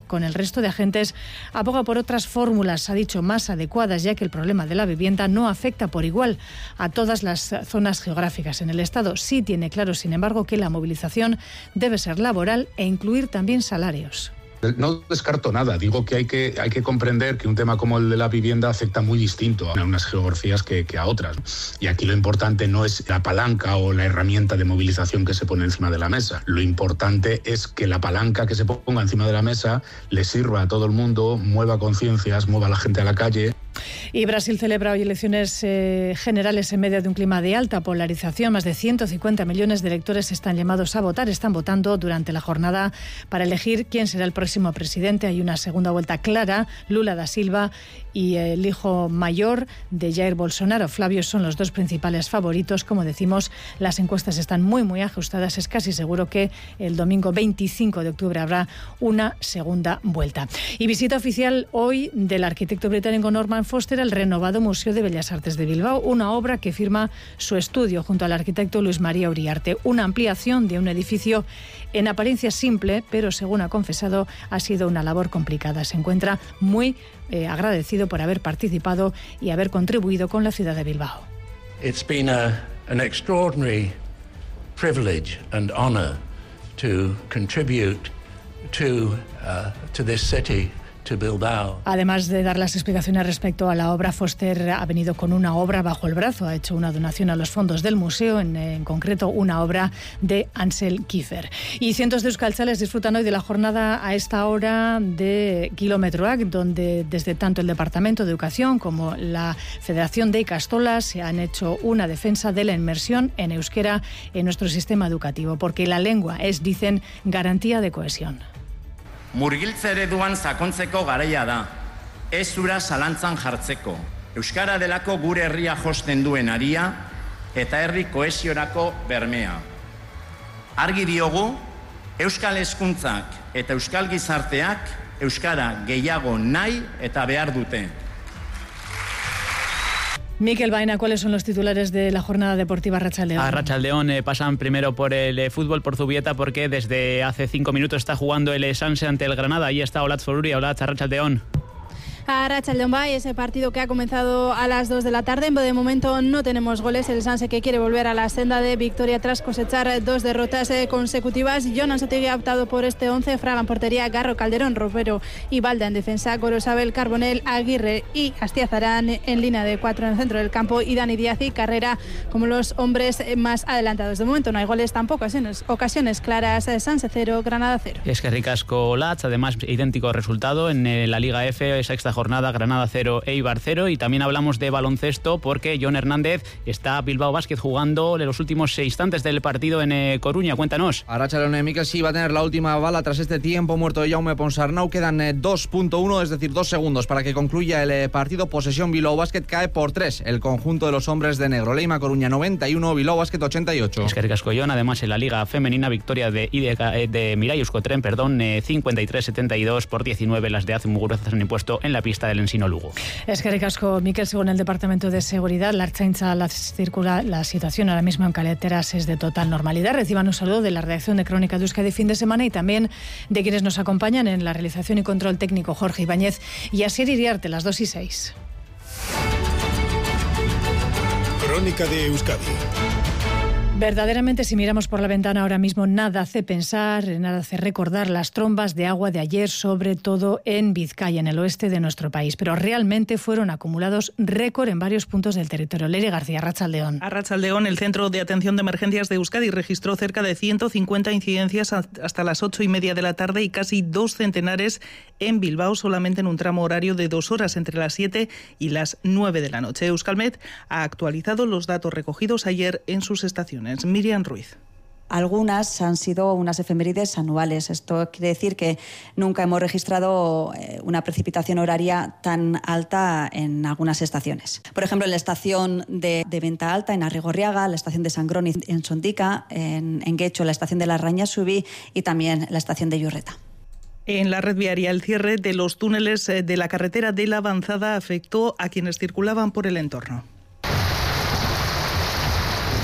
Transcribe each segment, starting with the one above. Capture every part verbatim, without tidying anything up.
con el resto de agentes, aboga por otras fórmulas, ha dicho, más adecuadas, ya que el problema de la vivienda no afecta por igual a todas las zonas geográficas en el Estado. Sí tiene claro, sin embargo, que la movilización debe ser laboral e incluir también salarios. No descarto nada, digo que hay que hay que comprender que un tema como el de la vivienda afecta muy distinto a unas geografías que, que a otras. Y aquí lo importante no es la palanca o la herramienta de movilización que se pone encima de la mesa. Lo importante es que la palanca que se ponga encima de la mesa le sirva a todo el mundo, mueva conciencias, mueva a la gente a la calle. Y Brasil celebra hoy elecciones eh, generales en medio de un clima de alta polarización. Más de ciento cincuenta millones de electores están llamados a votar, están votando durante la jornada para elegir quién será el próximo presidente. Hay una segunda vuelta clara. Lula da Silva y el hijo mayor de Jair Bolsonaro, Flávio, son los dos principales favoritos. Como decimos, las encuestas están muy, muy ajustadas. Es casi seguro que el domingo veinticinco de octubre habrá una segunda vuelta. Y visita oficial hoy del arquitecto británico Norman Foster al renovado Museo de Bellas Artes de Bilbao, una obra que firma su estudio junto al arquitecto Luis María Uriarte, una ampliación de un edificio en apariencia simple, pero según ha confesado ha sido una labor complicada. Se encuentra muy eh, agradecido por haber participado y haber contribuido con la ciudad de Bilbao. It's been a, an extraordinary privilege and honor to contribute to uh, to this city. Además de dar las explicaciones respecto a la obra, Foster ha venido con una obra bajo el brazo. Ha hecho una donación a los fondos del museo, en, en concreto una obra de Ansel Kiefer. Y cientos de euskaltzales disfrutan hoy de la jornada a esta hora de Kilometroak, donde desde tanto el Departamento de Educación como la Federación de Ikastolas se han hecho una defensa de la inmersión en euskera en nuestro sistema educativo, porque la lengua es, dicen, garantía de cohesión. Murgiltze ereduan sakontzeko garaia da, ez ura zalantzan jartzeko. Euskara delako gure herria josten duen aria eta herri kohesiorako bermea. Argi diogu, euskal hezkuntzak eta euskal gizarteak euskara gehiago nahi eta behar dute. Mikel Baena, ¿cuáles son los titulares de la jornada deportiva Arratsaldeon? Arratsaldeon eh, pasan primero por el eh, fútbol, por Zubieta, porque desde hace cinco minutos está jugando el Sanse ante el Granada. Ahí está Olatz Foruria. Olatz, Arratsaldeon. Arratsaldeon Bay, ese partido que ha comenzado a las dos de la tarde. De momento no tenemos goles. El Sanse, que quiere volver a la senda de victoria tras cosechar dos derrotas consecutivas. Jonan Sotegui ha optado por este once. Fraga en portería, Garro, Calderón, Ropero y Balda en defensa. Gorosabel, Carbonell, Aguirre y Astiazarán en línea de cuatro en el centro del campo. Y Dani Díaz y Carrera como los hombres más adelantados. De momento no hay goles tampoco. Ocasiones, ocasiones claras. Sanse cero, Granada cero. Es que ricasco Olatz. Además, idéntico resultado en la Liga F, sexta jornada, Granada cero, Eibar cero. Y también hablamos de baloncesto porque Jon Hernández está Bilbao Basket jugando en los últimos instantes del partido en eh, Coruña. Cuéntanos. Arratsaldeon, Mikel, sí va a tener la última bala tras este tiempo muerto de Jaume Ponsarnau. Quedan eh, dos punto uno, es decir, dos segundos para que concluya el eh, partido. Posesión Bilbao Basket, cae por tres el conjunto de los hombres de negro. Leima Coruña noventa y uno, Bilbao Basket ochenta y ocho. Es que ricasco Jon. Además, en la Liga Femenina, victoria de, de, de Mirai Euskotren, perdón, eh, cincuenta y tres setenta y dos por diecinueve. Las de Azumuguruzas han impuesto en la pista del Ensino Lugo. Es que ricasco, Mikel. Según el Departamento de Seguridad, la Ertzaintza, la, circula, la situación ahora mismo en carreteras es de total normalidad. Reciban un saludo de la redacción de Crónica de Euskadi fin de semana y también de quienes nos acompañan en la realización y control técnico, Jorge Ibáñez y Asier Iriarte, las dos y seis. Crónica de Euskadi. Verdaderamente, si miramos por la ventana ahora mismo, nada hace pensar, nada hace recordar las trombas de agua de ayer, sobre todo en Vizcaya, en el oeste de nuestro país. Pero realmente fueron acumulados récord en varios puntos del territorio. Leire García, Arratsaldeon. Arratsaldeon, el Centro de Atención de Emergencias de Euskadi registró cerca de ciento cincuenta incidencias hasta las ocho y media de la tarde y casi dos centenares en Bilbao, solamente en un tramo horario de dos horas entre las siete y las nueve de la noche. Euskalmet ha actualizado los datos recogidos ayer en sus estaciones. Miriam Ruiz. Algunas han sido unas efemérides anuales. Esto quiere decir que nunca hemos registrado una precipitación horaria tan alta en algunas estaciones. Por ejemplo, en la estación de, de Venta Alta, en Arrigorriaga, la estación de Sangrón en Sondica, en, en Guecho, la estación de la Rañasubi y también la estación de Yurreta. En la red viaria, el cierre de los túneles de la carretera de la Avanzada afectó a quienes circulaban por el entorno.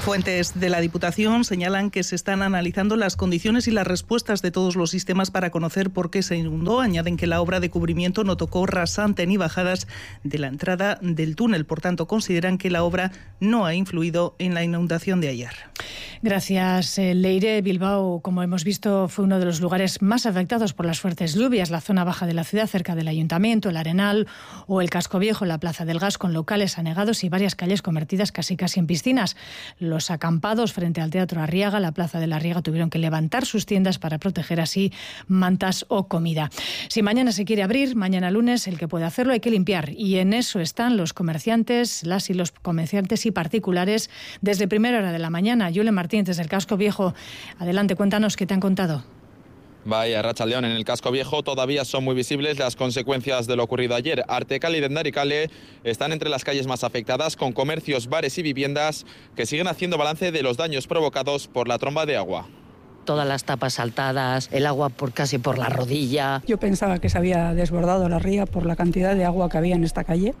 Fuentes de la Diputación señalan que se están analizando las condiciones y las respuestas de todos los sistemas para conocer por qué se inundó. Añaden que la obra de cubrimiento no tocó rasante ni bajadas de la entrada del túnel. Por tanto, consideran que la obra no ha influido en la inundación de ayer. Gracias, Leire. Bilbao, como hemos visto, fue uno de los lugares más afectados por las fuertes lluvias. La zona baja de la ciudad, cerca del Ayuntamiento, el Arenal o el Casco Viejo, la Plaza del Gas, con locales anegados y varias calles convertidas casi casi en piscinas. Los acampados frente al Teatro Arriaga, la Plaza de la Arriaga, tuvieron que levantar sus tiendas para proteger así mantas o comida. Si mañana se quiere abrir, mañana lunes, el que puede hacerlo hay que limpiar. Y en eso están los comerciantes, las y los comerciantes y particulares desde primera hora de la mañana. Yule Martín, desde el Casco Viejo. Adelante, cuéntanos qué te han contado. Vaya, Arratsaldeon, en el Casco Viejo todavía son muy visibles las consecuencias de lo ocurrido ayer. Artekal y Dendarikale están entre las calles más afectadas, con comercios, bares y viviendas que siguen haciendo balance de los daños provocados por la tromba de agua. Todas las tapas saltadas, el agua por casi por la rodilla. Yo pensaba que se había desbordado la ría por la cantidad de agua que había en esta calle.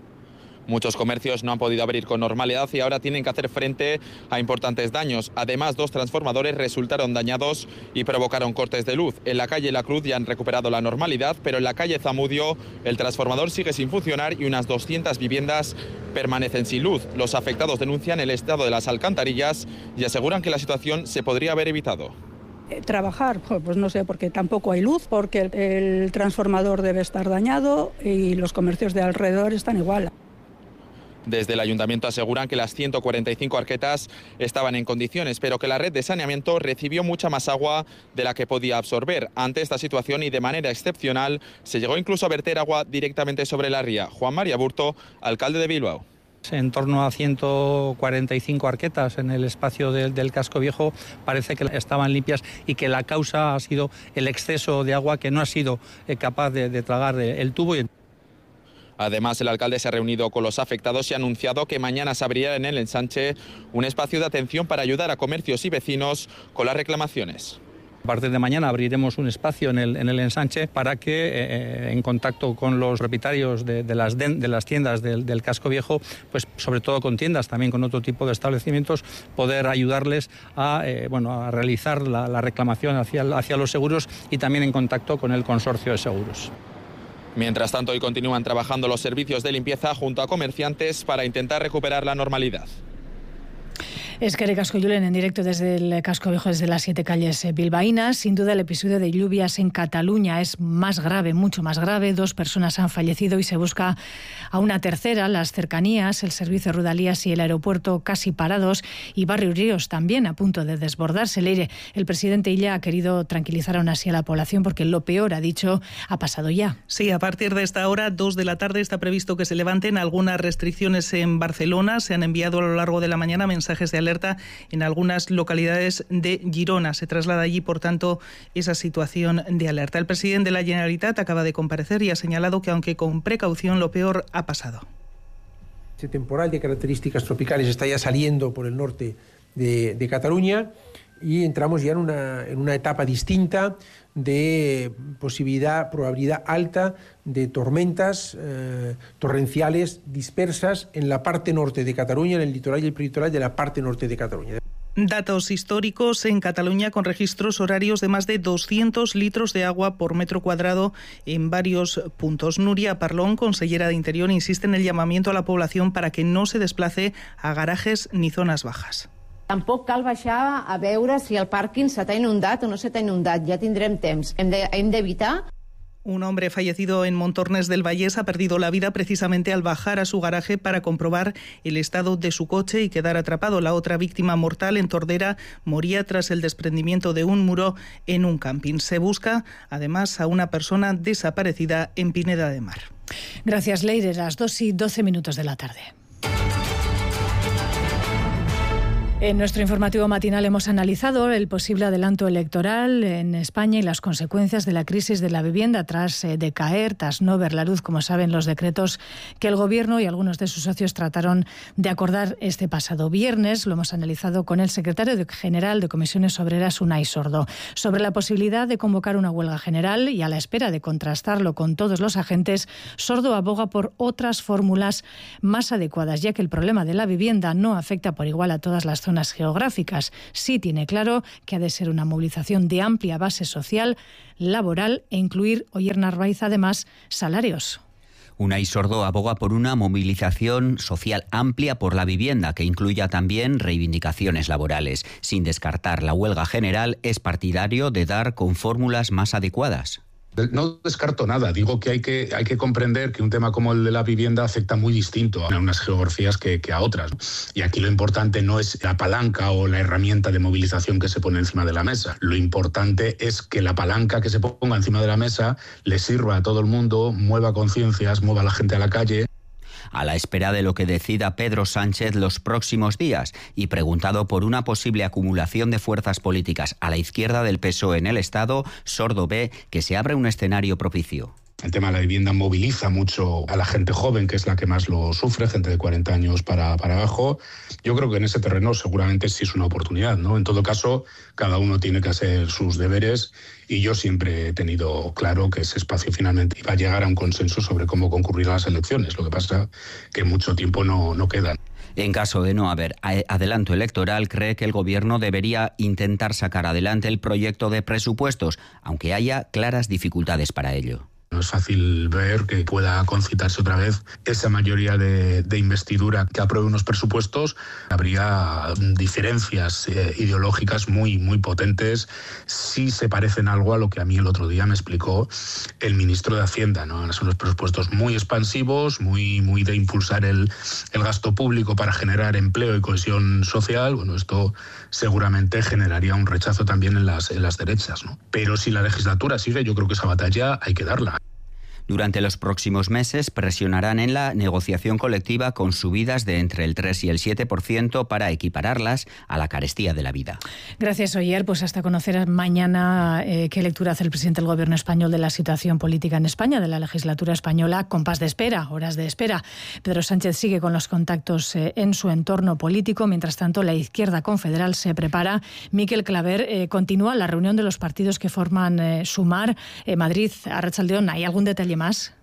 Muchos comercios no han podido abrir con normalidad y ahora tienen que hacer frente a importantes daños. Además, dos transformadores resultaron dañados y provocaron cortes de luz. En la calle La Cruz ya han recuperado la normalidad, pero en la calle Zamudio el transformador sigue sin funcionar y unas doscientas viviendas permanecen sin luz. Los afectados denuncian el estado de las alcantarillas y aseguran que la situación se podría haber evitado. Trabajar, pues no sé, porque tampoco hay luz, porque el, el transformador debe estar dañado y los comercios de alrededor están igual. Desde el Ayuntamiento aseguran que las ciento cuarenta y cinco arquetas estaban en condiciones, pero que la red de saneamiento recibió mucha más agua de la que podía absorber. Ante esta situación y de manera excepcional, se llegó incluso a verter agua directamente sobre la ría. Juan María Burto, alcalde de Bilbao. En torno a ciento cuarenta y cinco arquetas en el espacio del, del Casco Viejo parece que estaban limpias y que la causa ha sido el exceso de agua que no ha sido capaz de, de tragar el tubo. Además, el alcalde se ha reunido con los afectados y ha anunciado que mañana se abrirá en el ensanche un espacio de atención para ayudar a comercios y vecinos con las reclamaciones. A partir de mañana abriremos un espacio en el, en el ensanche para que, eh, en contacto con los propietarios de, de, las, de las tiendas del, del Casco Viejo, pues sobre todo con tiendas, también con otro tipo de establecimientos, poder ayudarles a, eh, bueno, a realizar la, la reclamación hacia, hacia los seguros y también en contacto con el consorcio de seguros. Mientras tanto, hoy continúan trabajando los servicios de limpieza junto a comerciantes para intentar recuperar la normalidad. Eskerrik asko, Julen, en directo desde el Casco Viejo, desde las siete calles bilbaínas. Sin duda, el episodio de lluvias en Cataluña es más grave, mucho más grave. Dos personas han fallecido y se busca a una tercera. Las cercanías, el servicio de Rodalías y el aeropuerto casi parados, y Barrio Ríos también a punto de desbordarse. Leire, el presidente Illa ha querido tranquilizar aún así a la población porque lo peor, ha dicho, ha pasado ya. Sí, a partir de esta hora, dos de la tarde, está previsto que se levanten algunas restricciones en Barcelona. Se han enviado a lo largo de la mañana mensajes de alerta en algunas localidades de Girona. Se traslada allí, por tanto, esa situación de alerta. El presidente de la Generalitat acaba de comparecer y ha señalado que, aunque con precaución, lo peor ha pasado. Este temporal de características tropicales está ya saliendo por el norte de, de Cataluña y entramos ya en una, en una etapa distinta de posibilidad, probabilidad alta de tormentas eh, torrenciales dispersas en la parte norte de Cataluña, en el litoral y el prelitoral de la parte norte de Cataluña. Datos históricos en Cataluña con registros horarios de más de doscientos litros de agua por metro cuadrado en varios puntos. Núria Parlón, consellera de Interior, insiste en el llamamiento a la población para que no se desplace a garajes ni zonas bajas. Tampoc cal baixar a veure si el pàrquing se t'ha inundat o no se t'ha inundat. Ja tindrem temps. Hem de, hem d'evitar... Un hombre fallecido en Montornès del Vallès ha perdido la vida precisamente al bajar a su garaje para comprobar el estado de su coche y quedar atrapado. La otra víctima mortal, en Tordera, moría tras el desprendimiento de un muro en un camping. Se busca, además, a una persona desaparecida en Pineda de Mar. Gracias, Leire. Las dos y doce minutos de la tarde. En nuestro informativo matinal hemos analizado el posible adelanto electoral en España y las consecuencias de la crisis de la vivienda tras eh, decaer, tras no ver la luz, como saben, los decretos que el Gobierno y algunos de sus socios trataron de acordar este pasado viernes. Lo hemos analizado con el secretario general de Comisiones Obreras, Unai Sordo, sobre la posibilidad de convocar una huelga general, y a la espera de contrastarlo con todos los agentes, Sordo aboga por otras fórmulas más adecuadas, ya que el problema de la vivienda no afecta por igual a todas las zonas zonas geográficas. Sí tiene claro que ha de ser una movilización de amplia base social, laboral e incluir, Oyer Narváez, además, salarios. Unai Sordo aboga por una movilización social amplia por la vivienda que incluya también reivindicaciones laborales. Sin descartar la huelga general, es partidario de dar con fórmulas más adecuadas. No descarto nada, digo que hay que hay que comprender que un tema como el de la vivienda afecta muy distinto a unas geografías que, que a otras. Y aquí lo importante no es la palanca o la herramienta de movilización que se pone encima de la mesa. Lo importante es que la palanca que se ponga encima de la mesa le sirva a todo el mundo, mueva conciencias, mueva a la gente a la calle. A la espera de lo que decida Pedro Sánchez los próximos días y preguntado por una posible acumulación de fuerzas políticas a la izquierda del P S O E en el Estado, Sordo ve que se abre un escenario propicio. El tema de la vivienda moviliza mucho a la gente joven, que es la que más lo sufre, gente de cuarenta años para, para abajo. Yo creo que en ese terreno seguramente sí es una oportunidad, ¿no? En todo caso, cada uno tiene que hacer sus deberes y yo siempre he tenido claro que ese espacio finalmente iba a llegar a un consenso sobre cómo concurrir a las elecciones. Lo que pasa que mucho tiempo no, no queda. En caso de no haber adelanto electoral, cree que el Gobierno debería intentar sacar adelante el proyecto de presupuestos, aunque haya claras dificultades para ello. No es fácil ver que pueda concitarse otra vez esa mayoría de, de investidura que apruebe unos presupuestos. Habría diferencias eh, ideológicas muy, muy potentes. Sí se parecen algo a lo que a mí el otro día me explicó el ministro de Hacienda, ¿no? Son los presupuestos muy expansivos, muy, muy de impulsar el, el gasto público para generar empleo y cohesión social. Bueno, esto seguramente generaría un rechazo también en las, en las derechas, ¿no? Pero si la legislatura sigue, yo creo que esa batalla hay que darla. Durante los próximos meses presionarán en la negociación colectiva con subidas de entre el tres y el siete por ciento para equipararlas a la carestía de la vida. Gracias, Oyer. Pues hasta conocer mañana eh, qué lectura hace el presidente del Gobierno español de la situación política en España, de la legislatura española, compás de espera, horas de espera. Pedro Sánchez sigue con los contactos eh, en su entorno político. Mientras tanto, la izquierda confederal se prepara. Miquel Claver, eh, continúa la reunión de los partidos que forman eh, Sumar. Eh, Madrid, Arratsaldeon, ¿hay algún detalle más?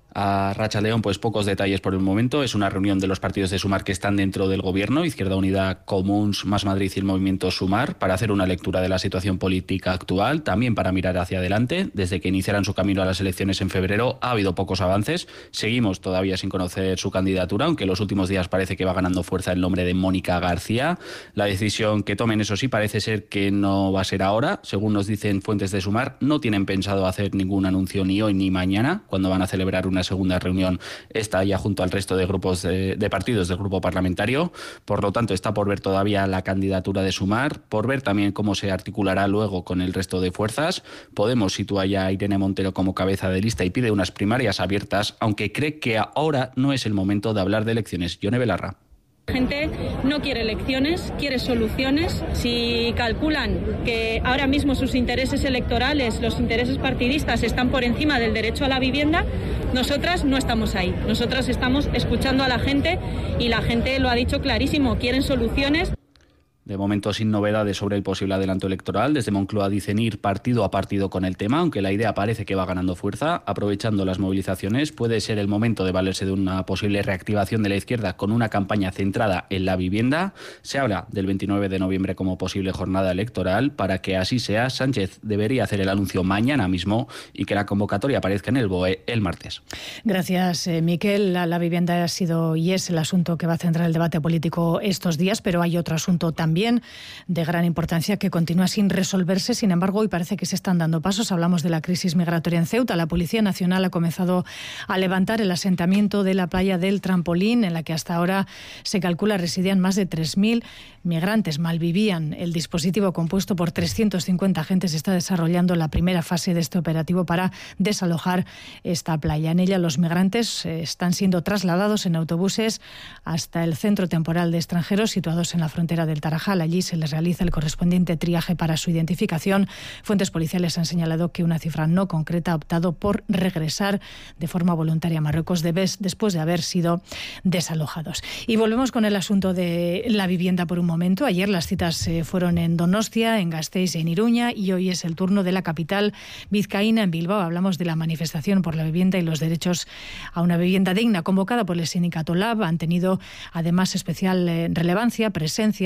A Arratsaldeon, pues pocos detalles por el momento. Es una reunión de los partidos de Sumar que están dentro del Gobierno, Izquierda Unida, Comuns, Más Madrid y el Movimiento Sumar, para hacer una lectura de la situación política actual, también para mirar hacia adelante. Desde que iniciaran su camino a las elecciones en febrero ha habido pocos avances. Seguimos todavía sin conocer su candidatura, aunque en los últimos días parece que va ganando fuerza el nombre de Mónica García. La decisión que tomen, eso sí, parece ser que no va a ser ahora. Según nos dicen fuentes de Sumar, no tienen pensado hacer ningún anuncio ni hoy ni mañana, cuando van a celebrar una segunda reunión está ya junto al resto de grupos de, de partidos del grupo parlamentario. Por lo tanto, está por ver todavía la candidatura de Sumar, por ver también cómo se articulará luego con el resto de fuerzas. Podemos sitúa ya a Irene Montero como cabeza de lista y pide unas primarias abiertas, aunque cree que ahora no es el momento de hablar de elecciones. Yone Belarra. La gente no quiere elecciones, quiere soluciones. Si calculan que ahora mismo sus intereses electorales, los intereses partidistas están por encima del derecho a la vivienda, nosotras no estamos ahí. Nosotras estamos escuchando a la gente y la gente lo ha dicho clarísimo, quieren soluciones. De momento sin novedades sobre el posible adelanto electoral. Desde Moncloa dicen ir partido a partido con el tema, aunque la idea parece que va ganando fuerza. Aprovechando las movilizaciones, puede ser el momento de valerse de una posible reactivación de la izquierda con una campaña centrada en la vivienda. Se habla del veintinueve de noviembre como posible jornada electoral. Para que así sea, Sánchez debería hacer el anuncio mañana mismo y que la convocatoria aparezca en el B O E el martes. Gracias, eh, Miquel. La, la vivienda ha sido y es el asunto que va a centrar el debate político estos días, pero hay otro asunto también También de gran importancia que continúa sin resolverse. Sin embargo, hoy parece que se están dando pasos. Hablamos de la crisis migratoria en Ceuta. La Policía Nacional ha comenzado a levantar el asentamiento de la playa del Trampolín, en la que hasta ahora se calcula residían más de tres mil migrantes. Malvivían. El dispositivo, compuesto por trescientos cincuenta agentes, está desarrollando la primera fase de este operativo para desalojar esta playa. En ella los migrantes están siendo trasladados en autobuses hasta el centro temporal de extranjeros situados en la frontera del Tarajal. Allí se les realiza el correspondiente triaje para su identificación. Fuentes policiales han señalado que una cifra no concreta ha optado por regresar de forma voluntaria a Marruecos después de haber sido desalojados. Y volvemos con el asunto de la vivienda por un momento. Ayer las citas fueron en Donostia, en Gasteiz y en Iruña, y hoy es el turno de la capital vizcaína, en Bilbao. Hablamos de la manifestación por la vivienda y los derechos a una vivienda digna convocada por el sindicato Lab. Han tenido además especial relevancia, presencia las y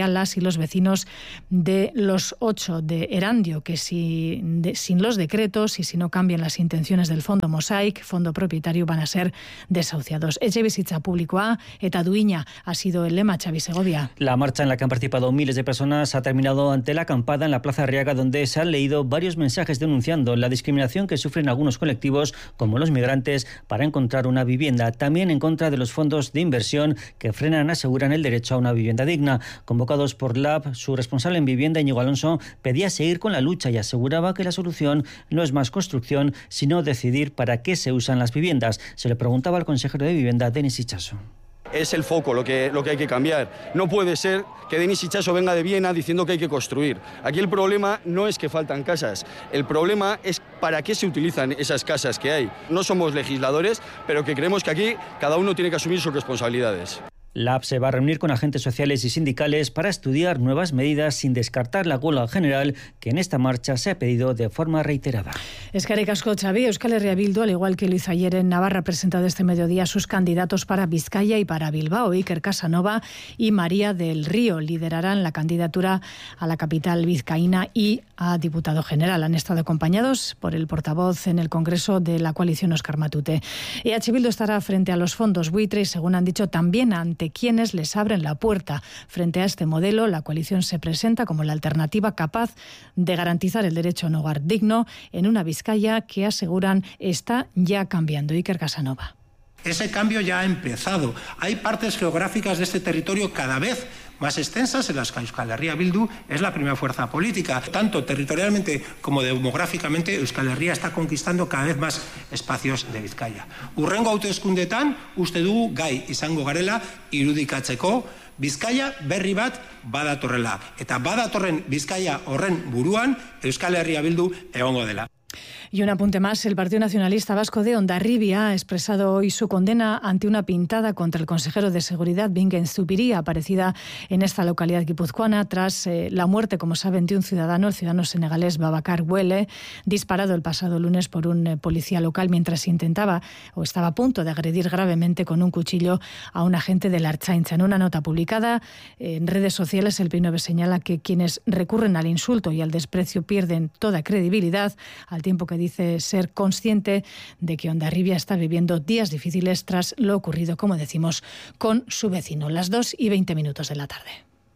los vecinos de los ocho de Erandio, que si, de, sin los decretos y si no cambian las intenciones del Fondo Mosaic, fondo propietario, van a ser desahuciados. Etxebizitza publikoa eta duina ha sido el lema. Xavi Segovia. La marcha en la que han participado miles de personas ha terminado ante la acampada en la Plaza Arriaga, donde se han leído varios mensajes denunciando la discriminación que sufren algunos colectivos, como los migrantes, para encontrar una vivienda. También en contra de los fondos de inversión que frenan, aseguran, el derecho a una vivienda digna. Convocados por L A B, su responsable en vivienda, Íñigo Alonso, pedía seguir con la lucha y aseguraba que la solución no es más construcción, sino decidir para qué se usan las viviendas. Se le preguntaba al consejero de vivienda, Denis Itxaso. Es el foco lo que, lo que hay que cambiar. No puede ser que Denis Itxaso venga de Viena diciendo que hay que construir. Aquí el problema no es que faltan casas, el problema es para qué se utilizan esas casas que hay. No somos legisladores, pero que creemos que aquí cada uno tiene que asumir sus responsabilidades. La A B se va a reunir con agentes sociales y sindicales para estudiar nuevas medidas, sin descartar la huelga general que en esta marcha se ha pedido de forma reiterada. Eskerrik asko, Xavi. Euskal Herria Bildu, al igual que lo hizo ayer en Navarra, ha presentado este mediodía a sus candidatos para Vizcaya y para Bilbao. Iker Casanova y María del Río liderarán la candidatura a la capital vizcaína y a diputado general. Han estado acompañados por el portavoz en el Congreso de la coalición, Óscar Matute. E H Bildu estará frente a los fondos buitre y, según han dicho, también ante quienes les abren la puerta. Frente a este modelo, la coalición se presenta como la alternativa capaz de garantizar el derecho a un hogar digno en una Vizcaya que, aseguran, está ya cambiando. Iker Casanova. Ese cambio ya ha empezado. Hay partes geográficas de este territorio cada vez más extensas en las que Euskal Herria Bildu es la primera fuerza política. Tanto territorialmente como demográficamente, Euskal Herria está conquistando cada vez más espacios de Bizkaia. Hurrengo hauteskundetan uste dugu gai izango garela irudikatzeko Bizkaia berri bat badatorrela. Eta badatorren Bizkaia horren buruan Euskal Herria Bildu egongo dela. Y un apunte más, el Partido Nacionalista Vasco de Hondarribia ha expresado hoy su condena ante una pintada contra el consejero de Seguridad, Bingen Zupiria, aparecida en esta localidad guipuzcoana tras eh, la muerte, como saben, de un ciudadano, el ciudadano senegalés Babacar Huele, disparado el pasado lunes por un eh, policía local mientras intentaba o estaba a punto de agredir gravemente con un cuchillo a un agente de la Ertzaintza. En una nota publicada en redes sociales, el P nueve señala que quienes recurren al insulto y al desprecio pierden toda credibilidad, al tiempo que dice ser consciente de que Hondarribia está viviendo días difíciles tras lo ocurrido, como decimos, con su vecino. Las dos y veinte minutos de la tarde.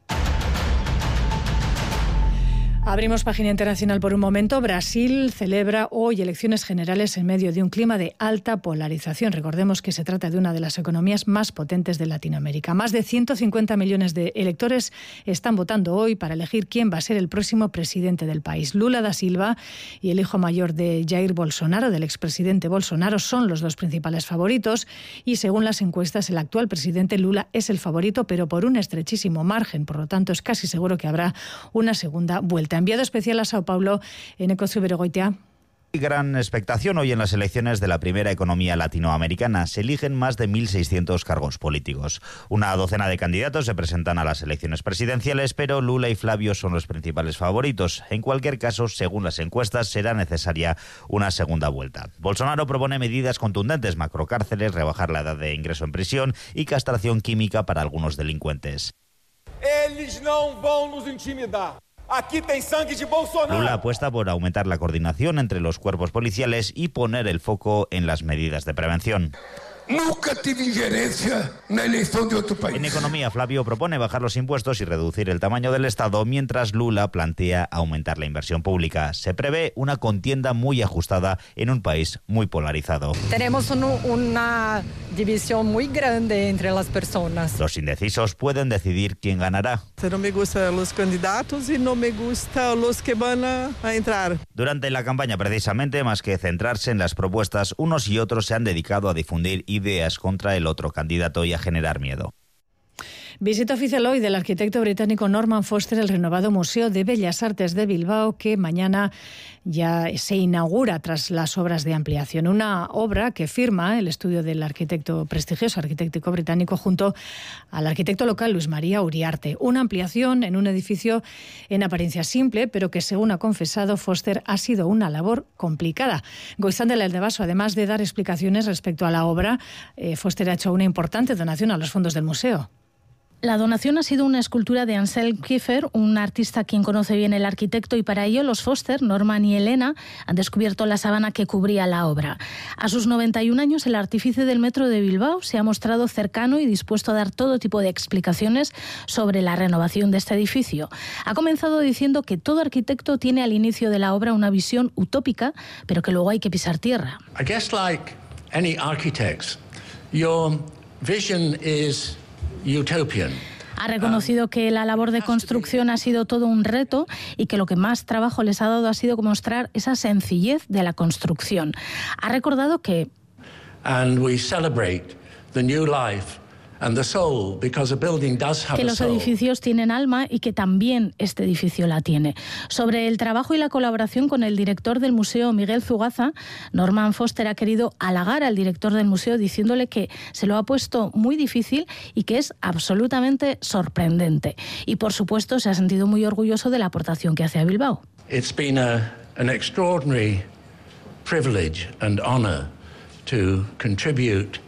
Abrimos página internacional por un momento. Brasil celebra hoy elecciones generales en medio de un clima de alta polarización. Recordemos que se trata de una de las economías más potentes de Latinoamérica. Más de ciento cincuenta millones de electores están votando hoy para elegir quién va a ser el próximo presidente del país. Lula da Silva y el hijo mayor de Jair Bolsonaro, del expresidente Bolsonaro, son los dos principales favoritos y, según las encuestas, el actual presidente Lula es el favorito, pero por un estrechísimo margen. Por lo tanto, es casi seguro que habrá una segunda vuelta. Enviado especial a Sao Paulo, Eneko Zuberogoitia. Gran expectación hoy en las elecciones de la primera economía latinoamericana. Se eligen más de mil seiscientos cargos políticos. Una docena de candidatos se presentan a las elecciones presidenciales, pero Lula y Flavio son los principales favoritos. En cualquier caso, según las encuestas, será necesaria una segunda vuelta. Bolsonaro propone medidas contundentes: macrocárceles, rebajar la edad de ingreso en prisión y castración química para algunos delincuentes. Eles não vão nos intimidar. Aquí tem sangue de Bolsonaro. Lula apuesta por aumentar la coordinación entre los cuerpos policiales y poner el foco en las medidas de prevención. Nunca tive injerencia na eleição de outro país. En economía, Flavio propone bajar los impuestos y reducir el tamaño del Estado, mientras Lula plantea aumentar la inversión pública. Se prevé una contienda muy ajustada en un país muy polarizado. Tenemos un, una división muy grande entre las personas. Los indecisos pueden decidir quién ganará. No me gustan los candidatos y no me gustan los que van a, a entrar. Durante la campaña, precisamente, más que centrarse en las propuestas, unos y otros se han dedicado a difundir ideas contra el otro candidato y a generar miedo. Visita oficial hoy del arquitecto británico Norman Foster el renovado Museo de Bellas Artes de Bilbao, que mañana ya se inaugura tras las obras de ampliación. Una obra que firma el estudio del arquitecto prestigioso arquitecto británico junto al arquitecto local Luis María Uriarte. Una ampliación en un edificio en apariencia simple, pero que, según ha confesado Foster, ha sido una labor complicada. Goizán de la Eldevaso, además de dar explicaciones respecto a la obra, eh, Foster ha hecho una importante donación a los fondos del museo. La donación ha sido una escultura de Anselm Kiefer, un artista a quien conoce bien el arquitecto, y para ello los Foster, Norman y Elena, han descubierto la sábana que cubría la obra. A sus noventa y un años, el artífice del metro de Bilbao se ha mostrado cercano y dispuesto a dar todo tipo de explicaciones sobre la renovación de este edificio. Ha comenzado diciendo que todo arquitecto tiene al inicio de la obra una visión utópica, pero que luego hay que pisar tierra. I guess like any architects, your vision is utopian. Ha reconocido que la labor de construcción ha sido todo un reto y que lo que más trabajo les ha dado ha sido mostrar esa sencillez de la construcción. Ha recordado que And we celebrate the new life and the soul, because a building does have que a los soul. edificios tienen alma y que también este edificio la tiene. Sobre el trabajo y la colaboración con el director del museo, Miguel Zugaza, Norman Foster ha querido halagar al director del museo diciéndole que se lo ha puesto muy difícil y que es absolutamente sorprendente. Y por supuesto se ha sentido muy orgulloso de la aportación que hace a Bilbao. It's been a, an extraordinary privilege and honor to contribute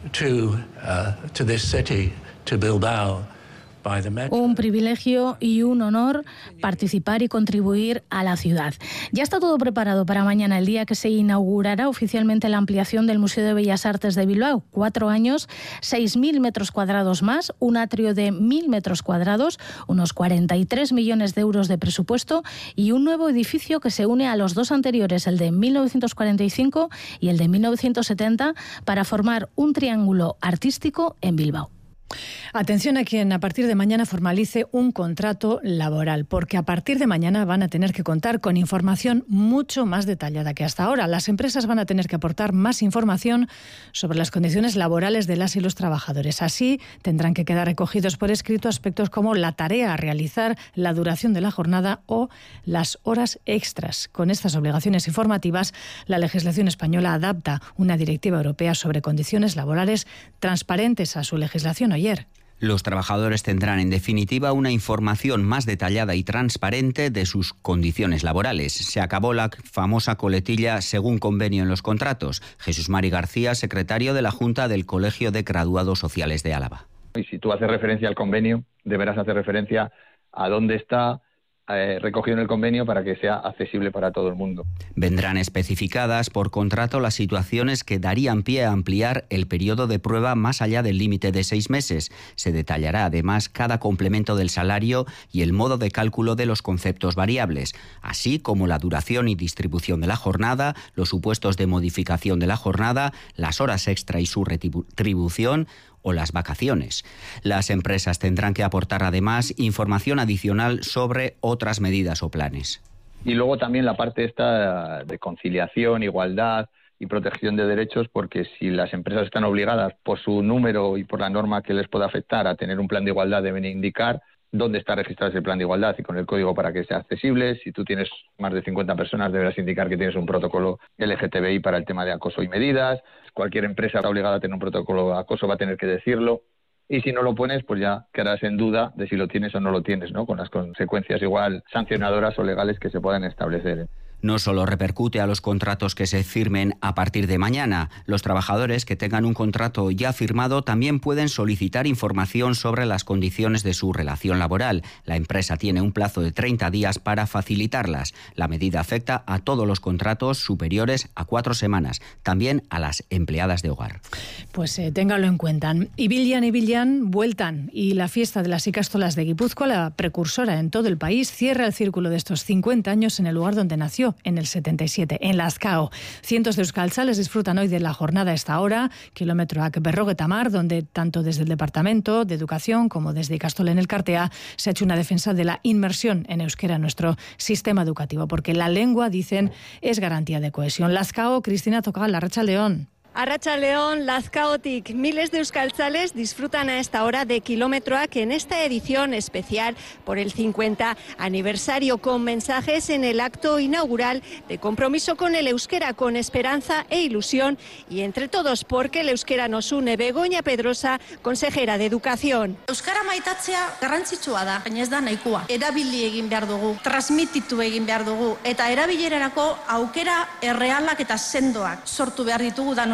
to uh, to this city, to Bilbao, by the Metro. Un privilegio y un honor participar y contribuir a la ciudad. Ya está todo preparado para mañana, el día que se inaugurará oficialmente la ampliación del Museo de Bellas Artes de Bilbao. Cuatro años, seis mil metros cuadrados más, un atrio de mil metros cuadrados, unos cuarenta y tres millones de euros de presupuesto y un nuevo edificio que se une a los dos anteriores, el de mil novecientos cuarenta y cinco y el de mil novecientos setenta, para formar un triángulo artístico en Bilbao. Atención a quien a partir de mañana formalice un contrato laboral, porque a partir de mañana van a tener que contar con información mucho más detallada que hasta ahora. Las empresas van a tener que aportar más información sobre las condiciones laborales de las y los trabajadores. Así tendrán que quedar recogidos por escrito aspectos como la tarea a realizar, la duración de la jornada o las horas extras. Con estas obligaciones informativas, la legislación española adapta una directiva europea sobre condiciones laborales transparentes a su legislación ayer. Los trabajadores tendrán, en definitiva, una información más detallada y transparente de sus condiciones laborales. Se acabó la famosa coletilla según convenio en los contratos. Jesús Mari García, secretario de la Junta del Colegio de Graduados Sociales de Álava. Y si tú haces referencia al convenio, deberás hacer referencia a dónde está eh, recogido en el convenio para que sea accesible para todo el mundo. Vendrán especificadas por contrato las situaciones que darían pie a ampliar el periodo de prueba más allá del límite de seis meses. Se detallará además cada complemento del salario y el modo de cálculo de los conceptos variables, así como la duración y distribución de la jornada, los supuestos de modificación de la jornada, las horas extra y su retribución o las vacaciones. Las empresas tendrán que aportar además información adicional sobre otras medidas o planes. Y luego también la parte esta de conciliación, igualdad y protección de derechos, porque si las empresas están obligadas por su número y por la norma que les pueda afectar a tener un plan de igualdad, deben indicar dónde está registrado ese plan de igualdad y con el código para que sea accesible. Si tú tienes más de cincuenta personas, deberás indicar que tienes un protocolo L G T B I para el tema de acoso y medidas. Cualquier empresa está obligada a tener un protocolo de acoso, va a tener que decirlo. Y si no lo pones, pues ya quedarás en duda de si lo tienes o no lo tienes, ¿no? Con las consecuencias igual sancionadoras o legales que se puedan establecer. No solo repercute a los contratos que se firmen a partir de mañana. Los trabajadores que tengan un contrato ya firmado también pueden solicitar información sobre las condiciones de su relación laboral. La empresa tiene un plazo de treinta días para facilitarlas. La medida afecta a todos los contratos superiores a cuatro semanas, también a las empleadas de hogar. Pues eh, ténganlo en cuenta. Ibillan, Ibillan, vueltan. Y la fiesta de las Ikastolas de Guipúzcoa, la precursora en todo el país, cierra el círculo de estos cincuenta años en el lugar donde nació, en el setenta y siete, en Lazkao. Cientos de euskaltzales disfrutan hoy de la jornada a esta hora, kilómetroak berrogeita hamar, donde tanto desde el Departamento de Educación como desde Ikastola en el Cartea se ha hecho una defensa de la inmersión en euskera en nuestro sistema educativo, porque la lengua, dicen, es garantía de cohesión. Lazkao, Cristina Tocal, Arratsaldeon. Arratsaldeon, Lazkaotik. Miles de euskaltzales disfrutan a esta hora de Kilómetroak en esta edición especial por el cincuenta aniversario, con mensajes en el acto inaugural de compromiso con el euskera, con esperanza e ilusión, y entre todos porque el euskera nos une. Begoña Pedrosa, consejera de Educación. Euskara maitatzea garrantzitsua da, baina ez da nahikoa. Erabili egin behar dugu, transmititu egin behar dugu, eta erabilerarako aukera errealak eta sendoak sortu behar ditugu danon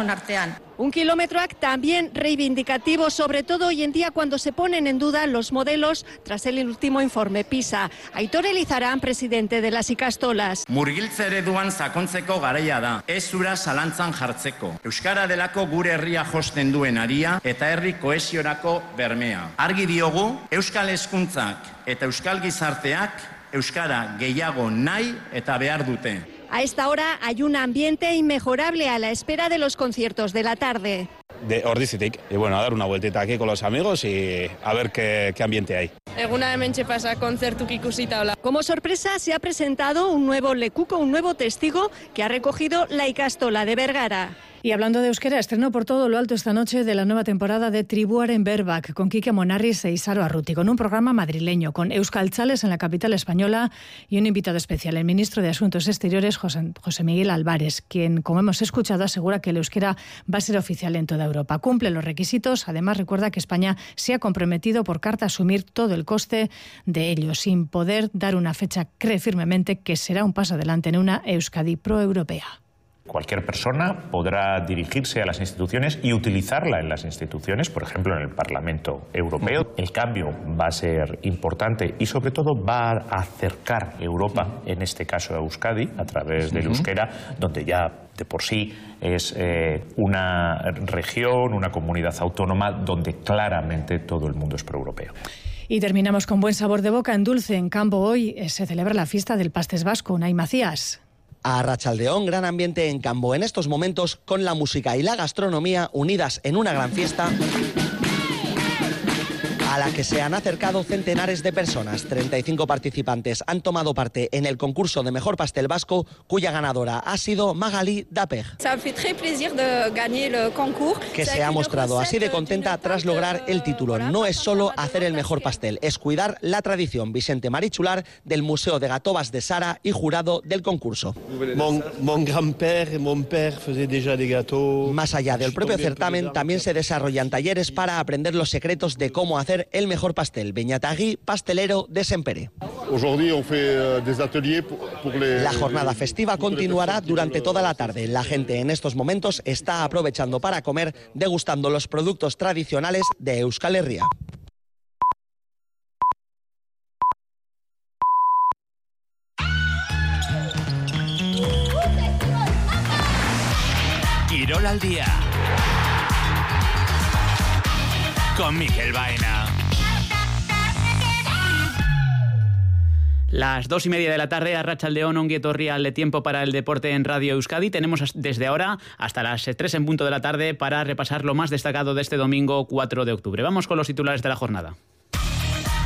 denon artean. Un kilómetroac también reivindicativo, sobre todo hoy en día cuando se ponen en duda los modelos tras el último informe PISA. Aitor Elizarán, presidente de las ikastolas. Murgiltze ereduan sakontzeko garaia da, ez ura zalantzan jartzeko. Euskara delako gure herria josten duen aria eta herri kohesiorako bermea. Argi diogu, euskal hezkuntzak eta euskal gizarteak euskara gehiago nahi eta behar dute. A esta hora hay un ambiente inmejorable a la espera de los conciertos de la tarde. De Ordizitik, y bueno, a dar una vueltita aquí con los amigos y a ver qué, qué ambiente hay. Eguna hementxe pasa kontzertuk ikusita hola. Como sorpresa se ha presentado un nuevo lekuko, un nuevo testigo que ha recogido la ikastola de Bergara. Y hablando de euskera, estreno por todo lo alto esta noche de la nueva temporada de Tribuaren Berbak, con Kike Monarriz e Isaro Arruti, con un programa madrileño, con euskaltzales en la capital española y un invitado especial, el ministro de Asuntos Exteriores, José, José Miguel Álvarez, quien, como hemos escuchado, asegura que el euskera va a ser oficial en toda Europa. Cumple los requisitos, además recuerda que España se ha comprometido por carta a asumir todo el coste de ello, sin poder dar una fecha. Cree firmemente que será un paso adelante en una Euskadi proeuropea. Cualquier persona podrá dirigirse a las instituciones y utilizarla en las instituciones, por ejemplo en el Parlamento Europeo. El cambio va a ser importante y sobre todo va a acercar Europa, en este caso a Euskadi, a través del euskera, donde ya de por sí es eh, una región, una comunidad autónoma donde claramente todo el mundo es proeuropeo. Y terminamos con buen sabor de boca en Dulce. En Cambo hoy eh, se celebra la fiesta del pastés vasco. Unai Macías. A Arratsaldeón, gran ambiente en Cambo en estos momentos, con la música y la gastronomía unidas en una gran fiesta a la que se han acercado centenares de personas. treinta y cinco participantes han tomado parte en el concurso de mejor pastel vasco, cuya ganadora ha sido Magali Daper, que se ha mostrado así de contenta tras lograr el título. No es solo hacer el mejor pastel, es cuidar la tradición. Vicente Marichular, del Museo de Gatobas de Sara y jurado del concurso. Mon, mon grand-père, mon père faisait déjà des gâteaux. Más allá del propio certamen, también se desarrollan talleres para aprender los secretos de cómo hacer el mejor pastel. Beñatagui, pastelero de Sempere. La jornada festiva continuará durante toda la tarde. La gente en estos momentos está aprovechando para comer, degustando los productos tradicionales de Euskal Herria. Quirol al día con Miquel Baena. Las dos y media de la tarde, Arratsaldeón, ongi etorri al tiempo para el deporte en Radio Euskadi. Tenemos desde ahora hasta las tres en punto de la tarde para repasar lo más destacado de este domingo cuatro de octubre. Vamos con los titulares de la jornada.